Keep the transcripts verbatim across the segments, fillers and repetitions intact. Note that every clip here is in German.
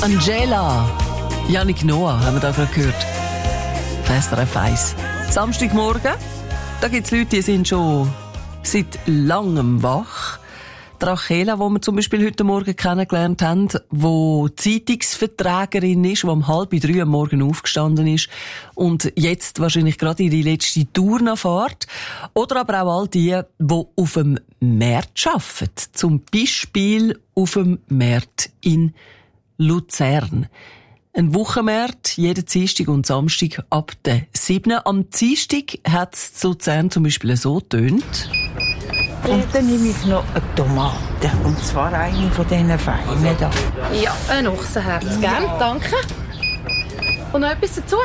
Angela, Yannick Noah haben wir da gerade gehört. S R F eins. Samstagmorgen, da gibt es Leute, die sind schon seit langem wach. Die Rachela, die wir zum Beispiel heute Morgen kennengelernt haben, die Zeitungsverträgerin ist, die um halb drei am Morgen aufgestanden ist und jetzt wahrscheinlich gerade ihre letzte Tour noch fährt. Oder aber auch all die, die auf dem Markt arbeiten. Zum Beispiel auf dem Markt in Luzern. Ein Wochenmarkt, jeden Dienstag und Samstag ab der sieben. Am Dienstag hat es zu Luzern zum Beispiel so getönt. Und dann nehme ich noch eine Tomate. Und zwar eine von diesen feinen da. Ja, ein Ochsenherz. Gern, danke. Und noch etwas dazu?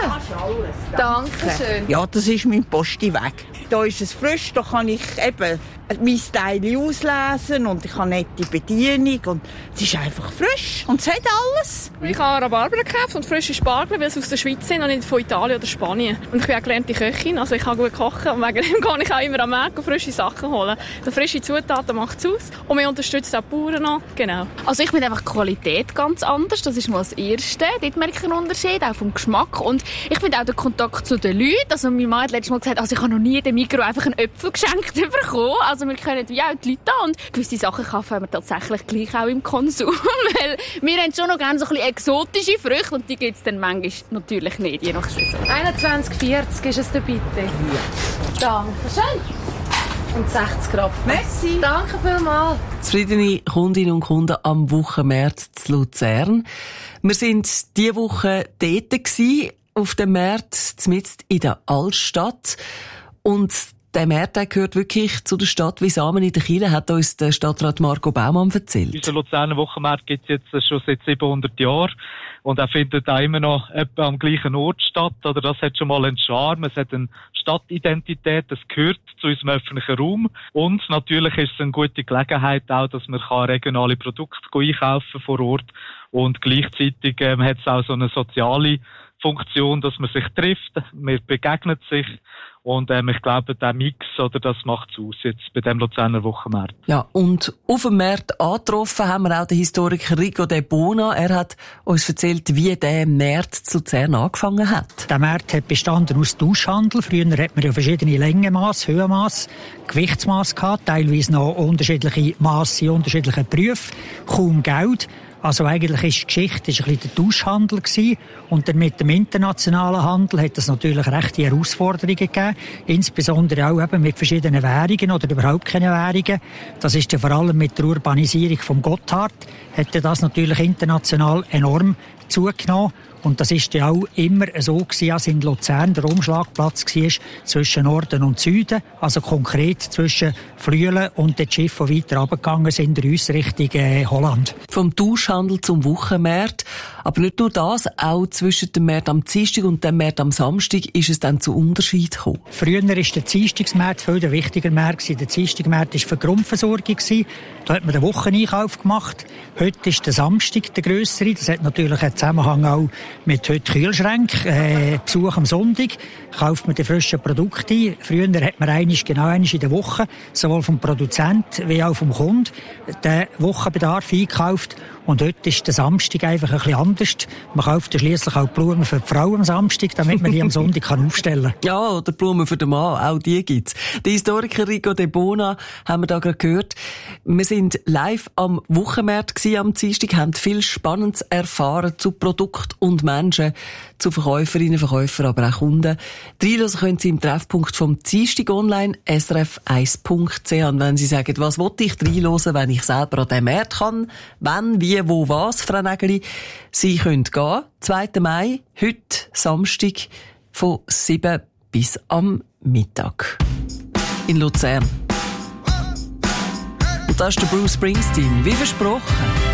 Danke schön. Ja, das ist mein Postiweg. Da ist es frisch, da kann ich eben mein Teil auslesen und ich habe eine nette Bedienung und es ist einfach frisch und es hat alles. Ich habe Rhabarber gekauft und frische Spargel, weil sie aus der Schweiz sind und nicht von Italien oder Spanien. Und ich bin auch gelernte Köchin, also ich kann gut kochen und wegen dem kann ich auch immer am Markt frische Sachen holen. Die frische Zutaten macht es aus und wir unterstützen auch die Bauern noch. Genau. Also ich finde einfach die Qualität ganz anders, das ist mal das Erste. Dort merke ich einen Unterschied, auch vom Geschmack. Und ich finde auch den Kontakt zu den Leuten. Also meine Mann hat letztes Mal gesagt, also ich habe noch nie in dem Mikro einfach einen Äpfel geschenkt bekommen. Also wir kennen wie auch die Leute da und gewisse Sachen kaufen wir tatsächlich gleich auch im Konsum. Weil wir haben schon noch gerne so ein bisschen exotische Früchte und die gibt es dann manchmal natürlich nicht, je nach Saison. einundzwanzig vierzig ist es da bitte. Ja. Danke schön. Und sechzig Gramm. Merci. Danke vielmals. Zufriedene Kundinnen und Kunden am Wochenmarkt zu Luzern. Wir sind diese Woche dort gewesen, auf dem Markt, mitten in der Altstadt. Und der Markt gehört wirklich zu der Stadt wie Samen in der Kille, hat uns der Stadtrat Marco Baumann erzählt. Unser Luzerner Wochenmarkt gibt es jetzt schon seit siebenhundert Jahren und er findet auch immer noch etwa am gleichen Ort statt. Oder das hat schon mal einen Charme, es hat eine Stadtidentität, es gehört zu unserem öffentlichen Raum und natürlich ist es eine gute Gelegenheit auch, dass man regionale Produkte einkaufen vor Ort und gleichzeitig ähm, hat es auch so eine soziale Funktion, dass man sich trifft, man begegnet sich. Und ähm, ich glaube, der Mix, oder, das macht es aus, jetzt bei dem Luzerner Wochenmarkt. Ja, und auf dem Markt angetroffen haben wir auch den Historiker Rico De Bona. Er hat uns erzählt, wie der Markt zu Luzern angefangen hat. Der Markt hat bestanden aus Tauschhandel. Früher hat man ja verschiedene Längenmaß, Höhenmaß, Gewichtsmaß gehabt, teilweise noch unterschiedliche Masse, unterschiedliche Berufe, kaum Geld. Also eigentlich ist die Geschichte ist ein bisschen der Tauschhandel gewesen. Und dann mit dem internationalen Handel hat es natürlich rechte Herausforderungen gegeben. Insbesondere auch eben mit verschiedenen Währungen oder überhaupt keine Währungen. Das ist ja vor allem mit der Urbanisierung vom Gotthard, hat das natürlich international enorm zugenommen. Und das ist ja auch immer so gewesen, als in Luzern der Umschlagplatz war zwischen Norden und Süden. Also konkret zwischen Flüelen und den Schiffen, die weiter runtergegangen sind, uns Richtung äh, Holland. Vom Tauschhandel zum Wochenmarkt. Aber nicht nur das, auch zwischen dem Markt am Dienstag und dem Markt am Samstag ist es dann zu Unterschied gekommen. Früher war der Dienstagsmarkt viel der wichtiger Markt. Der Dienstagmarkt war für Grundversorgung. Da hat man den Wocheneinkauf gemacht. Heute ist der Samstag der grössere. Das hat natürlich einen Zusammenhang auch mit heute Kühlschränken. Äh, Besuch am Sonntag kauft man die frischen Produkte ein. Früher hat man eigentlich genau einmal in der Woche, sowohl vom Produzent wie auch vom Kunden, den Wochenbedarf eingekauft. Und heute ist der Samstag einfach ein bisschen anders. Man kauft ja schliesslich auch Blumen für die Frau am Samstag, damit man die am Sonntag kann aufstellen kann. Ja, oder Blumen für den Mann, auch die gibt's. Der Historiker Rico De Bona haben wir da gerade gehört. Wir sind live am Wochenmarkt gewesen, am Dienstag, haben viel Spannendes erfahren zu Produkt und Menschen, zu Verkäuferinnen, Verkäufer, aber auch Kunden. Reinhören können Sie im Treffpunkt vom Dienstag online, s r f eins punkt c h. Und wenn Sie sagen, was will ich reinhören, wenn ich selber an den Markt kann, wenn, wie, wo, was, Frau Nägeli, Sie können gehen. zweiten Mai, heute Samstag, von sieben bis am Mittag. In Luzern. Und das ist der Bruce Springsteen, wie versprochen.